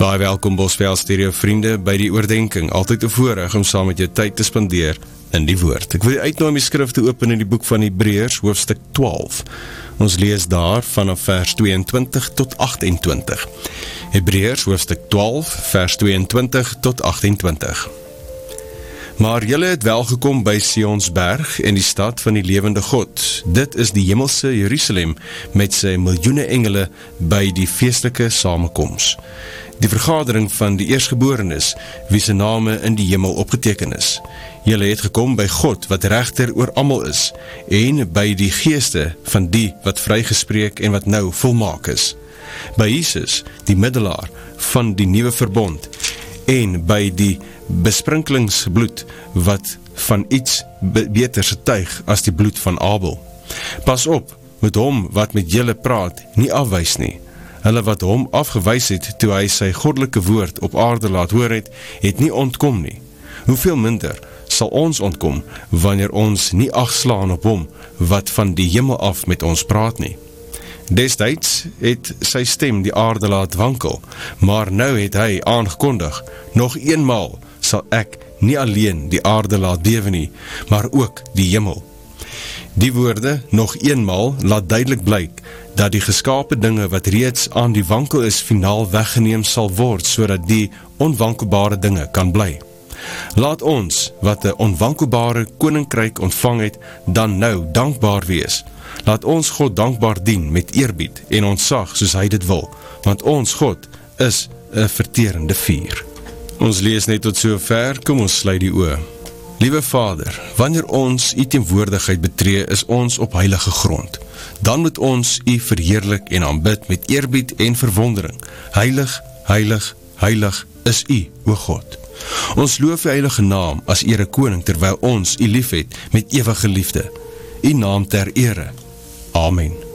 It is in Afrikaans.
Baie welkom Bosveld Stereo vriende by die oordenking, altyd 'n voorreg om saam met jou tyd te spandeer in die woord. Ek wil uitnooi om die skrif te open in die boek van Hebreërs, hoofstuk 12. Ons lees daar vanaf vers 22 tot 28. Hebreërs, hoofstuk 12, vers 22 tot 28. Maar julle het wel gekom by Sionsberg en die stad van die lewende God. Dit is die hemelse Jerusalem met sy miljoene engele by die feestelike samekoms. Die vergadering van die eerstgeborenes, wie se name in die hemel opgeteken is. Julle het gekom by God, wat regter oor almal is, en by die geeste van die wat vrygespreek en wat nou volmaak is. By Jesus, die middelaar van die nuwe verbond, en by die besprinkelingsbloed, wat van iets beter getuig as die bloed van Abel. Pas op, met hom wat met julle praat, nie afwys nie. Hulle wat hom afgewys het, toe hy sy goddelike woord op aarde laat hoor het nie ontkom nie. Hoeveel minder sal ons ontkom, wanneer ons nie ag slaan op hom, wat van die hemel af met ons praat nie. Destyds het sy stem die aarde laat wankel, maar nou het hy aangekondig, nog eenmaal sal ek nie alleen die aarde laat bewe nie, maar ook die hemel. Die woorde, nog eenmaal, laat duidelik blyk, dat die geskape dinge wat reeds aan die wankel is, finaal weggeneem sal word, sodat die onwankelbare dinge kan bly. Laat ons, wat 'n onwankelbare koninkryk ontvang het, dan nou dankbaar wees. Laat ons God dankbaar dien met eerbied en ontzag soos hy dit wil, want ons God is 'n verterende vuur. Ons lees net tot so ver, kom ons sluit die oë. Liewe Vader, wanneer ons u teenwoordigheid betree, is ons op heilige grond. Dan moet ons u verheerlik en aanbid met eerbied en verwondering. Heilig, heilig, heilig is u, o God. Ons loof u heilige naam as ere koning, terwyl ons u liefhet met ewige liefde. U naam ter ere. Amen.